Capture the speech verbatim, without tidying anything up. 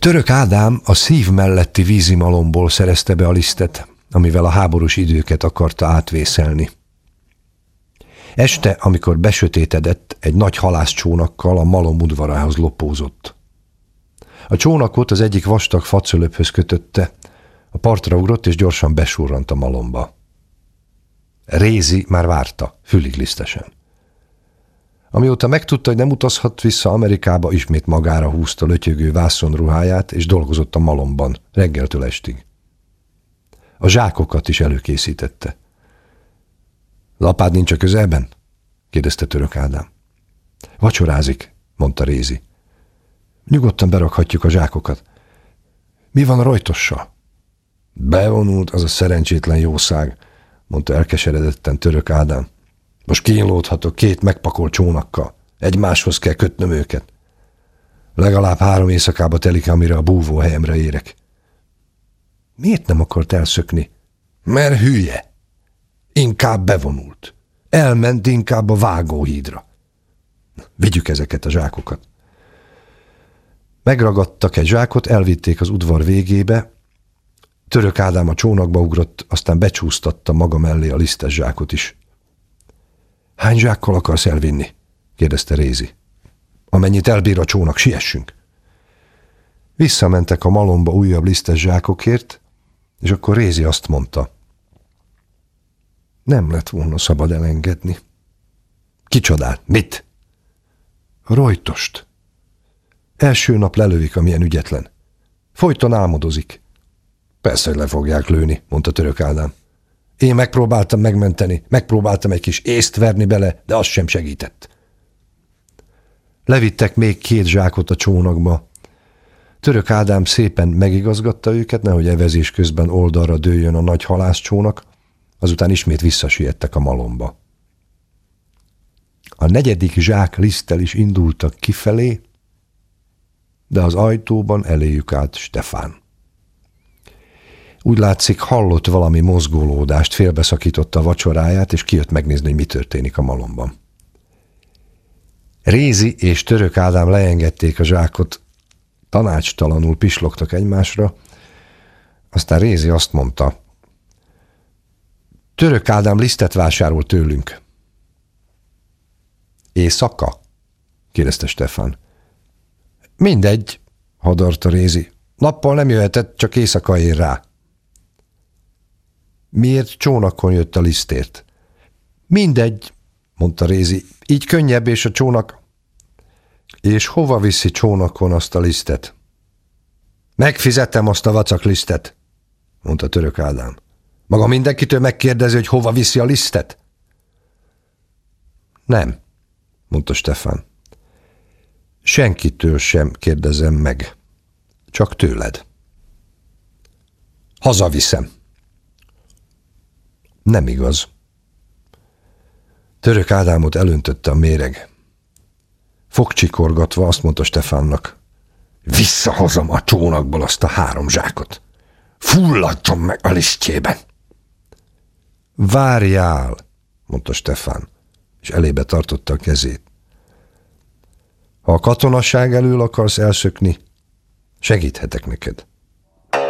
Török Ádám a szív melletti vízimalomból szerezte be a lisztet, amivel a háborús időket akarta átvészelni. Este, amikor besötétedett, egy nagy halászcsónakkal a malom udvarához lopózott. A csónakot az egyik vastag facölöphöz kötötte, a partra ugrott és gyorsan besurrant a malomba. Rézi már várta, fülig lisztesen. Amióta megtudta, hogy nem utazhat vissza Amerikába, ismét magára húzta lötyögő vászonruháját, és dolgozott a malomban, reggeltől estig. A zsákokat is előkészítette. – Az apád nincs a közelben? – kérdezte Török Ádám. – Vacsorázik – mondta Rézi. – Nyugodtan berakhatjuk a zsákokat. – Mi van a Rojtossal? – Bevonult az a szerencsétlen jószág – mondta elkeseredetten Török Ádám. – Most kínlódhatok két megpakolt csónakkal. Egymáshoz kell kötnöm őket. Legalább három éjszakába telik, amire a búvóhelyemre érek. – Miért nem akart elszökni? – Mert hülye. Inkább bevonult. Elment inkább a vágóhídra. – Vigyük ezeket a zsákokat. Megragadtak egy zsákot, elvitték az udvar végébe. Török Ádám a csónakba ugrott, aztán becsúsztatta maga mellé a lisztes zsákot is. – Hány zsákkal akarsz elvinni? – kérdezte Rézi. – Amennyit elbír a csónak, siessünk. Visszamentek a malomba újabb lisztes zsákokért, és akkor Rézi azt mondta. Nem lett volna szabad elengedni. – Kicsodát? Mit? – A Rojtost. Első nap lelövik, amilyen ügyetlen. Folyton álmodozik. – Persze, hogy le fogják lőni, mondta Török Ádám. Én megpróbáltam megmenteni, megpróbáltam egy kis észt verni bele, de az sem segített. Levittek még két zsákot a csónakba. Török Ádám szépen megigazgatta őket, nehogy evezés közben oldalra dőljön a nagy halászcsónak, azután ismét visszasiettek a malomba. A negyedik zsák liszttel is indultak kifelé, de az ajtóban eléjük állt Stefán. Úgy látszik, hallott valami mozgolódást, félbeszakította a vacsoráját, és kijött megnézni, hogy mi történik a malomban. Rézi és Török Ádám leengedték a zsákot, tanácstalanul pislogtak egymásra, aztán Rézi azt mondta, Török Ádám lisztet vásárol tőlünk. Éjszaka? kérdezte Stefán. Mindegy, hadarta Rézi. Nappal nem jöhetett, csak éjszaka ér rá. Miért csónakon jött a lisztért? Mindegy, mondta Rézi. Így könnyebb, és a csónak... És hova viszi csónakon azt a lisztet? Megfizettem azt a vacak lisztet, mondta Török Ádám. Maga mindenkitől megkérdezi, hogy hova viszi a lisztet? Nem, mondta Stefán. Senkitől sem kérdezem meg, csak tőled. Hazaviszem. Nem igaz. Török Ádámot elöntötte a méreg. Fogcsikorgatva azt mondta Stefánnak, visszahozom a csónakból azt a három zsákot. Fulladjon meg a lisztjében. Várjál, mondta Stefán, és elébe tartotta a kezét. Ha a katonasság elől akarsz elszökni, segíthetek neked.